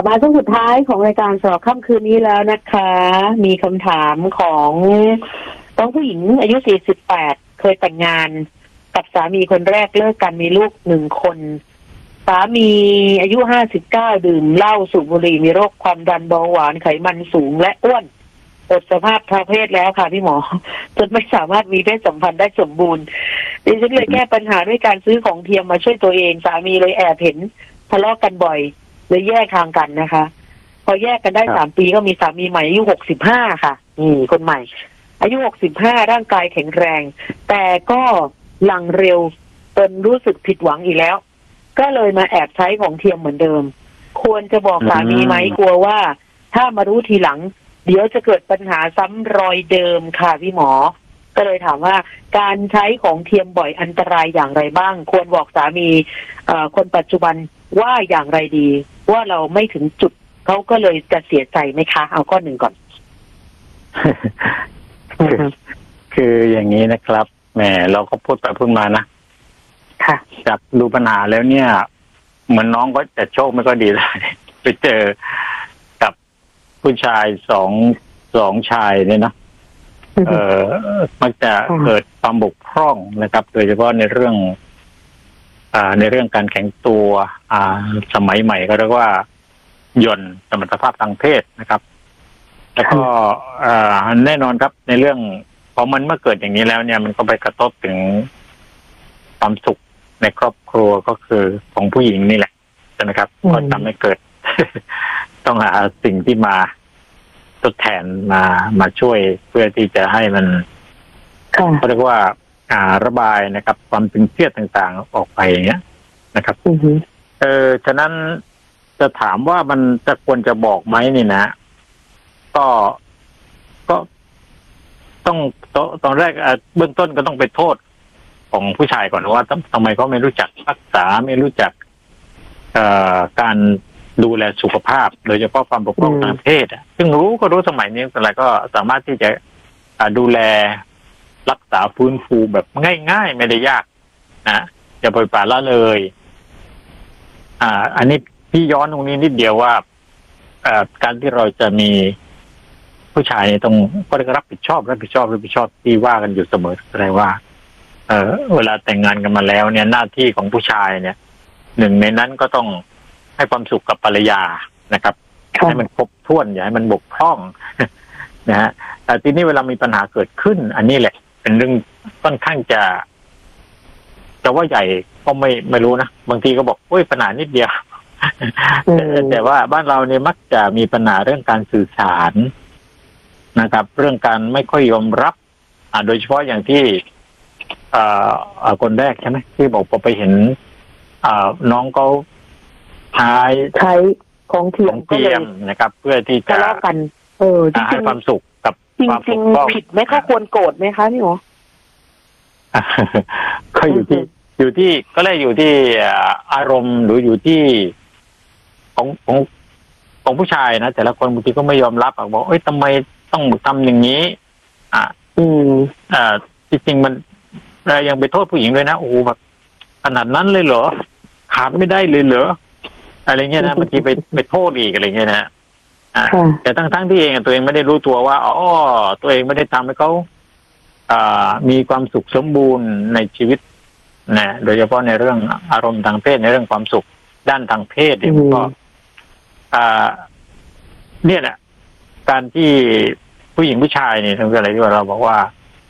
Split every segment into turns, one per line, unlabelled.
บมาช่วงสุดท้ายของรายการสำหรับค่ำคืนนี้แล้วนะคะมีคำถามของต้องผู้หญิงอายุ48เคยแต่งงานกับสามีคนแรกเลิกกันมีลูก1 คนสามีอายุ59ดื่มเหล้าสูบบุหรี่มีโรคความดันเบาหวานไขมันสูงและอ้วนหมดสภาพทางเพศแล้วค่ะพี่หมอจนไม่สามารถมีเพศสัมพันธ์ได้สมบูรณ์ดิฉันเลยแก้ปัญหาด้วยการซื้อของเทียมมาช่วยตัวเองสามีเลยแอบเห็นทะเลาะกันบ่อยเลยแยกทางกันนะคะพอแยกกันได้3 ปีก็มีสามีใหม่อายุ65ค่ะคนใหม่อายุ65ร่างกายแข็งแรงแต่ก็หลังเร็วจนรู้สึกผิดหวังอีกแล้วก็เลยมาแอบใช้ของเทียมเหมือนเดิมควรจะบอกสามีไหมกลัวว่าถ้ามารู้ทีหลังเดี๋ยวจะเกิดปัญหาซ้ำรอยเดิมค่ะพี่หมอก็เลยถามว่าการใช้ของเทียมบ่อยอันตรายอย่างไรบ้างควรบอกสามีคนปัจจุบันว่าอย่างไรดีว่าเราไม่ถึงจุดเขาก็เลยจะเสียใจไหมคะเอาข้อ1ก่อน
คืออย่างนี้นะครับแหมเราก็พูดไปพูดมานะ
ค่ะ
จากดูปัญหาแล้วเนี่ยเหมือนน้องก็จะโชคไม่ก็ดีเลยไปเจอกับผู้ชายสองชายเนี่ยนะมักจะเกิดความบกพร่องนะครับโดยเฉพาะในเรื่องการแข็งตัวสมัยใหม่ก็เรียกว่าย่นสมรรถภาพทางเพศนะครับแล้วก็แน่นอนครับในเรื่องพอมันเมื่อเกิดอย่างนี้แล้วเนี่ยมันก็ไปกระทบถึงความสุขในครอบครัวก็คือของผู้หญิงนี่แหละใช่ไหมครับก็ทำให้เกิด ต้องหาสิ่งที่มาทดแทนมาช่วยเพื่อที่จะให้มันเขาเรียกว่าระบายนะครับความตึงเครียดต่างๆออกไปอย่างเงี้ยนะครับฉะนั้นจะถามว่ามันจะควรจะบอกไหมนี่นะก็ต้องตอนแรกเบื้องต้นก็ต้องไปโทษของผู้ชายก่อนว่าทำไมเขาไม่รู้จักรักษาไม่รู้จักการดูแลสุขภาพโดยเฉพาะความบกพร่องทางเพศซึ่งรู้สมัยนี้อะไรก็สามารถที่จะดูแลรักษาฟื้นฟูแบบง่ายๆไม่ได้ยากนะอย่าปล่อยปละละเลยอันนี้พี่ย้อนตรงนี้นิดเดียวว่าการที่เราจะมีผู้ชายต้องก็ได้รับผิดชอบที่ว่ากันอยู่เสมอแสดงว่าเวลาแต่งงานกันมาแล้วเนี่ยหน้าที่ของผู้ชายเนี่ยหนึ่งในนั้นก็ต้องให้ความสุขกับภรรยานะครับให้มันครบถ้วนอย่าให้มันบกพร่องนะฮะแต่ทีนี้เวลามีปัญหาเกิดขึ้นอันนี้แหละเป็นเรื่องค่อนข้างจะว่าใหญ่ก็ไม่รู้นะบางทีก็บอกโอ้ยปัญหานิดเดียว แต่ว่าบ้านเราเนี่ยมักจะมีปัญหาเรื่องการสื่อสารนะครับเรื่องการไม่ค่อยยอมรับโดยเฉพาะอย่างที่คนแรกใช่ไหมที่บอกพอไปเห็นน้องเขาใช้ของเทียมนะครับ เพื่อที่จะ
กัน
ให้ความสุขกับ
ความจริงผิดไหมคะควรโกรธไหมคะพี่หมอ
ก็อยู่ที่ก็เลยอยู่ที่อารมณ์หรืออยู่ที่ของผู้ชายนะแต่ละคนบางทีก็ไม่ยอมรับบอกเอ้ยทำไมต้องทำอย่างนี้จริงๆมันยังไปโทษผู้หญิงเลยนะโอ้แบบขนาดนั้นเลยเหรอขาดไม่ได้เลยเหรออะไรเงี้ยนะบางทีไปโทษอีกอะไรเงี้ยนะแต่ทั้งที่เองตัวเองไม่ได้รู้ตัวว่าตัวเองไม่ได้ทำให้เขามีความสุขสมบูรณ์ในชีวิตนะโดยเฉพาะในเรื่องอารมณ์ทางเพศในเรื่องความสุขด้านทางเพศเนี่ยก็เนี่ยแหละการที่ผู้หญิงผู้ชายเนี่ยทั้งอะไรที่เราบอกว่า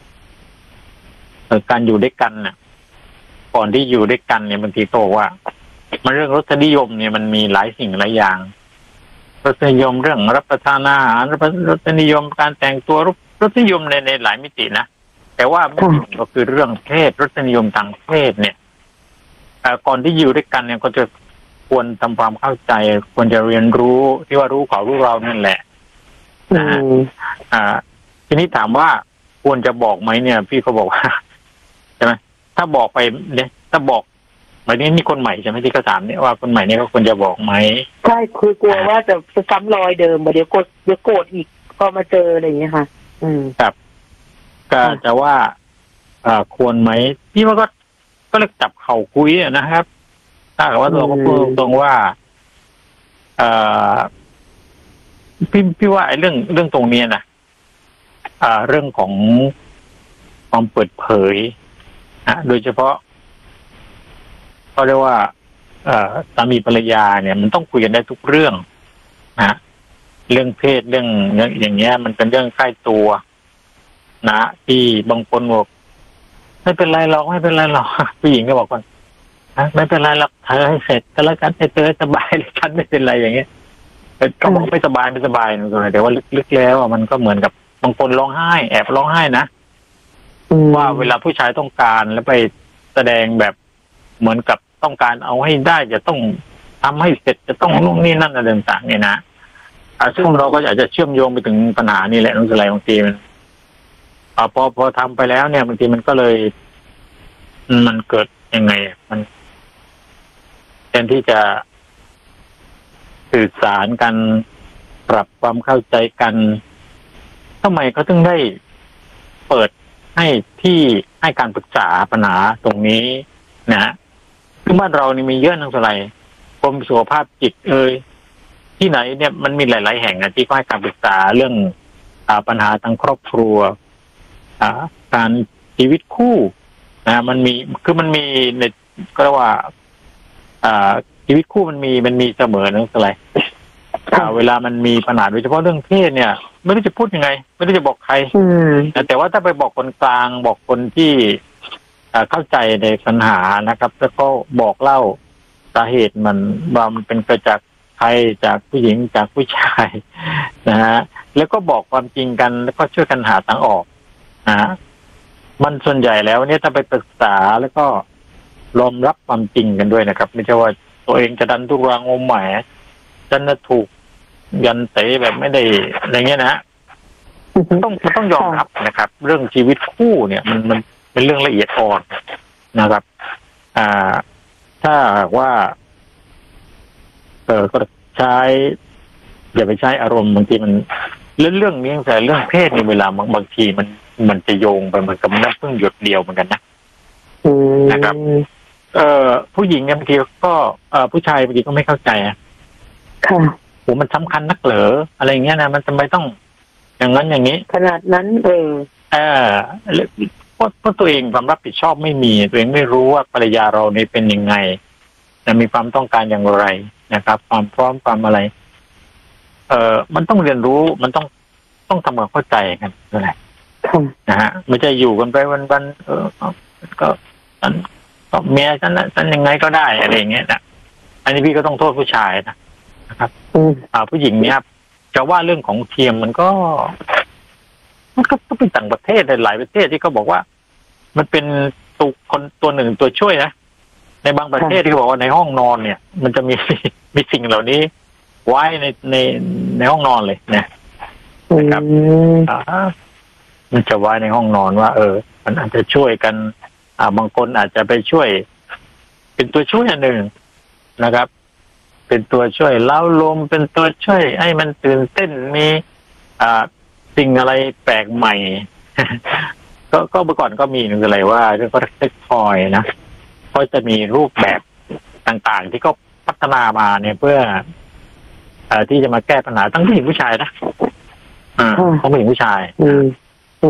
การอยู่ด้วยกันเนี่ยก่อนที่อยู่ด้วยกันเนี่ยบางทีก็บอกว่ามันเรื่องรสนิยมเนี่ยมันมีหลายสิ่งหลายอย่างรสนิยมเรื่องรับประทานอาหารรสนิยมการแต่งตัวรสนิยมในหลายมิตินะแต่ว่าก็คือเรื่องเพศรสนิยมทางเพศเนี่ยก่อนที่อยู่ด้วยกันเนี่ยก็จะควรทำความเข้าใจควรจะเรียนรู้ที่ว่ารู้เขารู้เรานั่นแหละนะฮะทีนี้ถามว่าควรจะบอกไหมเนี่ยพี่เขาบอกว่าใช่ไหมถ้าบอกไปเนี่ยถ้าบอกหมายถึงนี่คนใหม่ใช่ไหมที่เขาถามเนี่ยว่าคนใหม่เนี่ยเขาควรจะบอกไหม
ใช่คือกลัวว่าจะซ้ำรอยเดิมเดี๋ยวโกรธอีกพอมาเจออะไรอย่างเงี้ยค่ะ
ครับก็จะว่าควรไหมพี่ว่าก็เลยจับเข่าคุยนะครับถ้าเกิดว่าตัวก็พูดตรงว่าเอ่อพี่ว่าไอ้เรื่องตรงนี้นะเรื่องของความเปิดเผยโดยเฉพาะเขาเรียกว่าสามีภรรยาเนี่ยมันต้องคุยกันได้ทุกเรื่องนะเรื่องเพศเรื่องอย่างเงี้ยมันเป็นเรื่องใกล้ตัวนะที่บางคนบอกไม่เป็นไรหรอกไม่เป็นไรหรอกผู้หญิงก็บอกว่าไม่เป็นไรหรอกเธอให้เสร็จก็แล้วกันให้เธอสบายเลยฉันไม่เป็นไรอย่างเงี้ยก็บอกไม่สบายไม่สบายนะแต่ว่าลึกๆแล้วมันก็เหมือนกับบางคนร้องไห้แอบร้องไห้นะว่าเวลาผู้ชายต้องการแล้วไปแสดงแบบเหมือนกับต้องการเอาให้ได้จะต้องทำให้เสร็จจะต้องนู่นนี่นั่นอะไรต่างๆเนี่ยนะซึ่งเราก็อาจจะเชื่อมโยงไปถึงปัญหานี่แหละน้องสไลบางทีมันพอทำไปแล้วเนี่ยบางทีมันก็เลยมันเกิดยังไงมันแทนที่จะสื่อสารกันปรับความเข้าใจกันทำไมเขาถึงได้เปิดให้ที่ให้การปรึกษาปัญหาตรงนี้นะคือบ้านเรานี่มีเยอะนักสไลกรมสุขภาพจิตที่ไหนเนี่ยมันมีหลายๆแห่งนะที่ก็ให้การปรึกษาเรื่องปัญหาทางครอบครัวการชีวิตคู่มันมีในก็เรียกว่าชีวิตคู่มันมีเสมอนักสไลเวลามันมีปัญหาโดยเฉพาะเรื่องเพศเนี่ยไม่รู้จะพูดยังไงไม่รู้จะบอกใครแต่ว่าถ้าไปบอกคนกลางบอกคนที่เข้าใจในปัญหานะครับแล้วก็บอกเล่าสาเหตุมันว่ามันเป็นเกิดจากใครจากผู้หญิงจากผู้ชายนะฮะแล้วก็บอกความจริงกันแล้วก็ช่วยกันหาทางออกมันส่วนใหญ่แล้วเนี่ยถ้าไปปรึกษาแล้วก็ยอมรับความจริงกันด้วยนะครับไม่ใช่ว่าตัวเองจะดันทุรังงมหมายฉันจะถูกยันเตะแบบไม่ได้อะไรเงี้ยนะต้องยอมรับนะครับเรื่องชีวิตคู่เนี่ยมันเป็นเรื่องละเอียดอ่อนนะครับถ้าว่าก็ใช้อย่าไปใช้อารมณ์บางทีมันเรื่องนี้แต่เรื่องเพศในเวลาบางทีมันจะโยงไปเหมือนกับน้ำพึ่งหยดเดียวเหมือนกันนะนะครับผู้หญิงเนี่ยบางทีก็ผู้ชายบางทีก็ไม่เข้าใจ
ค่ะ
โหมันสำคัญนักเหรออะไรเงี้ยนะมันทำไมต้องอย่างนั้นอย่างนี้
ขนาดนั้น
เพราะตัวเองความรับผิดชอบไม่มีตัวเองไม่รู้ว่าภรรยาเราเนี่ยเป็นยังไงจะมีความต้องการอย่างไรนะครับความพร้อมความอะไรมันต้องเรียนรู้มันต้องทำความเข้าใจกันอะไรนะฮะไม่ใช่อยู่กันไปวันก็เมียฉันยังไงก็ได้อะไรอย่างเงี้ยนะอันนี้พี่ก็ต้องโทษผู้ชายนะครับผู้หญิงเนี่ยจะว่าเรื่องของเทียมมันก็เป็นต่างประเทศหลายประเทศที่เขาบอกว่ามันเป็นตัวหนึ่งตัวช่วยนะในบางประเทศที่เขาบอกว่าในห้องนอนเนี่ยมันจะมีสิ่งเหล่านี้ไว้ในห้องนอนเลยนะครับมันจะไว้ในห้องนอนว่ามันอาจจะช่วยกันบางคนอาจจะไปช่วยเป็นตัวช่วยอันหนึ่งนะครับเป็นตัวช่วยเล้าลมเป็นตัวช่วยให้มันตื่นเต้นมีสิ่งอะไรแปลกใหม่ ก็เมื่อก่อนก็มีนึงอะไรว่าเรื่องก็เซ็กทอยนะก็จะมีรูปแบบต่างๆที่ก็พัฒนามาเนี่ยเพื่อที่จะมาแก้ปัญหาทั้งผู้หญิงผู้ชายนะทั้งผู้หญิงผู้ชาย